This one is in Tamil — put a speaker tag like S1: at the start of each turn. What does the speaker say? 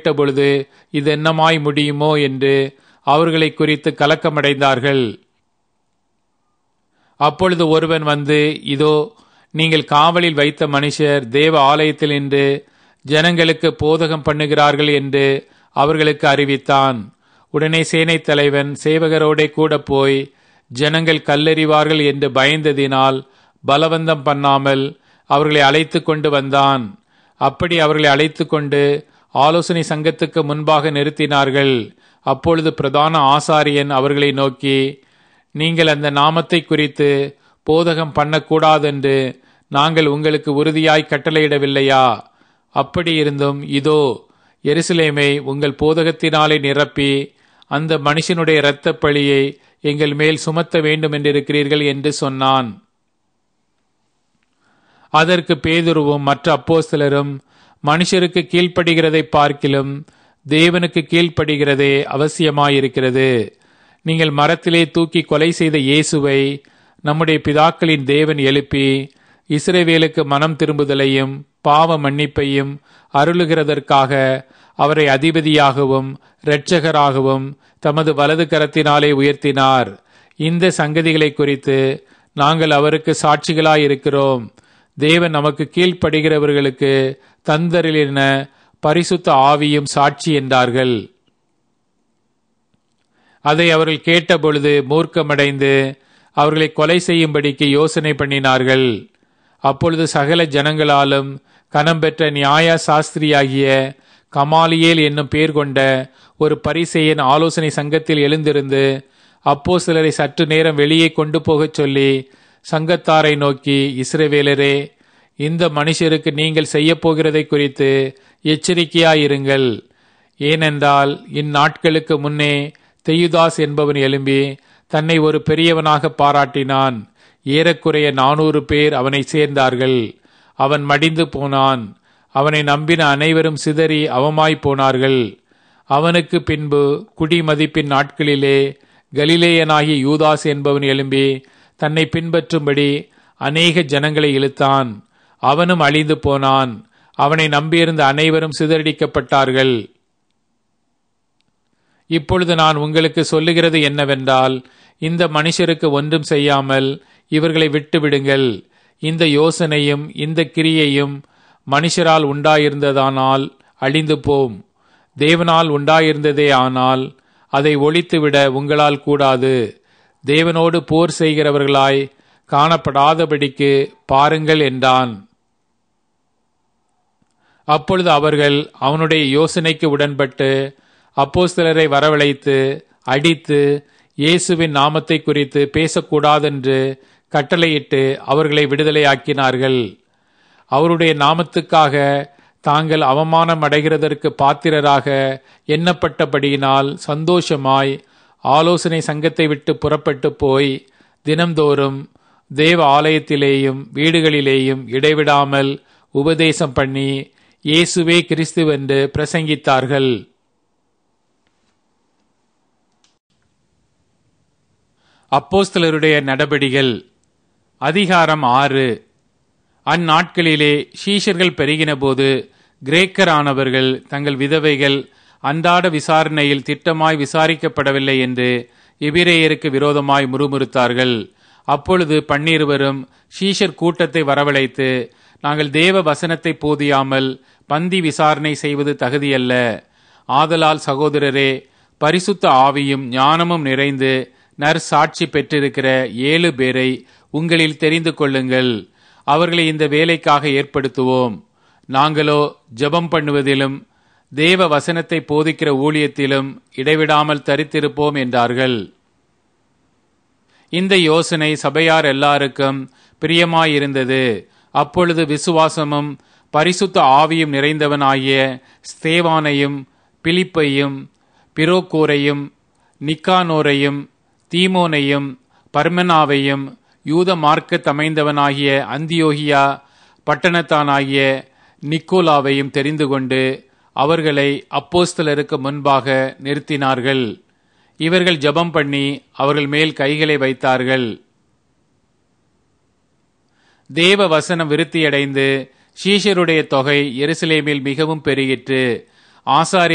S1: கேட்டபொழுது இது என்னமாய் முடியுமோ என்று அவர்களை குறித்து கலக்கமடைந்தார்கள். அப்பொழுது ஒருவன் வந்து, இதோ, நீங்கள் காவலில் வைத்த மனுஷர் தேவ ஆலயத்தில் நின்று ஜனங்களுக்கு போதகம் பண்ணுகிறார்கள் என்று அவர்களுக்கு அறிவித்தான். உடனே சேனை தலைவன் சேவகரோடே கூட போய் ஜனங்கள் கல்லெறிவார்கள் என்று பயந்ததினால் பலவந்தம் பண்ணாமல் அவர்களை அழைத்து கொண்டு வந்தான். அப்படி அவர்களை அழைத்து கொண்டு ஆலோசனை சங்கத்துக்கு முன்பாக நிறுத்தினார்கள். அப்பொழுது பிரதான ஆசாரியன் அவர்களை நோக்கி, நீங்கள் அந்த நாமத்தை குறித்து போதகம் பண்ணக்கூடாதென்று நாங்கள் உங்களுக்கு உறுதியாய் கட்டளையிடவில்லையா? அப்படி இருந்தும் இதோ, எருசலேமை உங்கள் போதகத்தினாலே நிரப்பி அந்த மனுஷனுடைய இரத்தப் பழியை எங்கள் மேல் சுமத்த வேண்டும் என்றிருக்கிறீர்கள் என்று சொன்னான். அதற்கு பேதுருவும் மற்ற அப்போஸ்தலரும், மனுஷருக்கு கீழ்ப்படுகிறதை பார்க்கிலும் தேவனுக்கு கீழ்ப்படுகிறதே அவசியமாயிருக்கிறது. நீங்கள் மரத்திலே தூக்கி கொலை செய்த இயேசுவை நம்முடைய பிதாக்களின் தேவன் எழுப்பி இஸ்ரவேலுக்கு மனம் திரும்புதலையும் பாவ மன்னிப்பையும் அருளுகிறதற்காக அவரை அதிபதியாகவும் இரட்சகராகவும் தமது வலது கரத்தினாலே உயர்த்தினார். இந்த சங்கதிகளை குறித்து நாங்கள் அவருக்கு சாட்சிகளாயிருக்கிறோம். தேவன் நமக்கு கீழ்ப்படுகிறவர்களுக்கு தந்தரிலின பரிசுத்த ஆவியும் சாட்சி என்றார்கள். அதை அவர்கள் கேட்டபொழுது மூர்க்கமடைந்து அவர்களை கொலை செய்யும்படிக்கு யோசனை பண்ணினார்கள். அப்பொழுது சகல ஜனங்களாலும் கனம் பெற்ற நியாய சாஸ்திரியாகிய கமாலியேல் என்னும் பேர் கொண்ட ஒரு பரிசேயன் ஆலோசனை சங்கத்தில் எழுந்திருந்து அப்போஸ்தலரை சற்று நேரம் வெளியே கொண்டு போகச் சொல்லி சங்கத்தாரை நோக்கி, இஸ்ரவேலரே, இந்த மனுஷருக்கு நீங்கள் செய்ய போகிறதை குறித்து எச்சரிக்கையாயிருங்கள். ஏனென்றால் இந்நாட்களுக்கு முன்னே தெயுதாஸ் என்பவன் எழும்பி தன்னை ஒரு பெரியவனாக பாராட்டினான். ஏறக்குறைய 400 பேர் அவனை சேர்ந்தார்கள். அவன் மடிந்து போனான். அவனை நம்பின அனைவரும் சிதறி அவமாய் போனார்கள். அவனுக்கு பின்பு குடிமதிப்பின் நாட்களிலே கலிலேயனாகிய யூதாஸ் என்பவன் எழும்பி தன்னை பின்பற்றும்படி அநேக ஜனங்களை இழுத்தான். அவனும் அழிந்து போனான். அவனை நம்பியிருந்த அனைவரும் சிதறடிக்கப்பட்டார்கள். இப்பொழுது நான் உங்களுக்கு சொல்லுகிறது என்னவென்றால், இந்த மனுஷருக்கு ஒன்றும் செய்யாமல் இவர்களை விட்டு விடுங்கள். இந்த யோசனையும் இந்த கிரியையும் மனுஷரால் உண்டாயிருந்ததானால் அழிந்து போம். தேவனால் உண்டாயிருந்ததே ஆனால் அதை ஒழித்துவிட உங்களால் கூடாது. தேவனோடு போர் செய்கிறவர்களாய் காணப்படாதபடிக்கு பாருங்கள் என்றான். அப்பொழுது அவர்கள் அவனுடைய யோசனைக்கு உடன்பட்டு அப்போஸ்தலரை வரவழைத்து அடித்து இயேசுவின் நாமத்தை குறித்து பேசக்கூடாதென்று கட்டளையிட்டு அவர்களை விடுதலையாக்கினார்கள். அவருடைய நாமத்துக்காக தாங்கள் அவமானம் அடைகிறதற்கு பாத்திரராக எண்ணப்பட்டபடியினால் சந்தோஷமாய் ஆலோசனை சங்கத்தை விட்டு புறப்பட்டு போய் தினம்தோறும் தேவ ஆலயத்திலேயும் வீடுகளிலேயும் இடைவிடாமல் உபதேசம் பண்ணி இயேசுவே கிறிஸ்துவென்று பிரசங்கித்தார்கள். அப்போஸ்தலருடைய நடபடிகள் அதிகாரம் 6. அந்நாட்களிலே சீஷர்கள் பெருகினபோது கிரேக்கரானவர்கள் தங்கள் விதவைகள் அன்றாட விசாரணையில் திட்டமாய் விசாரிக்கப்படவில்லை என்று எபிரேயருக்கு விரோதமாய் முறுமுறுத்தார்கள். அப்பொழுது 12 சீஷர் கூட்டத்தை வரவழைத்து, நாங்கள் தேவ வசனத்தை போதியாமல் பந்தி விசாரணை செய்வது தகுதியல்ல. ஆதலால் சகோதரரே, பரிசுத்த ஆவியும் ஞானமும் நிறைந்து நற்சாட்சி பெற்றிருக்கிற 7 பேரை உங்களில் தெரிந்து கொள்ளுங்கள். அவர்களை இந்த வேலைக்காக ஏற்படுத்துவோம். நாங்களோ ஜெபம் பண்ணுவதிலும் தேவ வசனத்தை போதிக்கிற ஊழியத்திலும் இடைவிடாமல் தரித்திருப்போம் என்றார்கள். இந்த யோசனை சபையார் எல்லாருக்கும் பிரியமாயிருந்தது. அப்பொழுது விசுவாசமும் பரிசுத்த ஆவியும் நிறைந்தவனாகிய ஸ்தேவானையும் பிலிப்பையும் பிரோகோரையும் நிக்கானோரையும் தீமோனையும் பர்மெனாவையும் யூத மார்க்கத் அமைந்தவனாகிய அந்தியோகியா பட்டணத்தானாகிய நிக்கோலாவையும் தெரிந்து கொண்டு அவர்களை அப்போஸ்தலருக்கு முன்பாக நிறுத்தினார்கள். இவர்கள் ஜெபம் பண்ணி அவர்கள் மேல் கைகளை வைத்தார்கள். தேவ வசனம் விருத்தியடைந்து சீஷருடைய தொகை எருசலேமில் மிகவும் பெருகிற்று. ஆசாரிய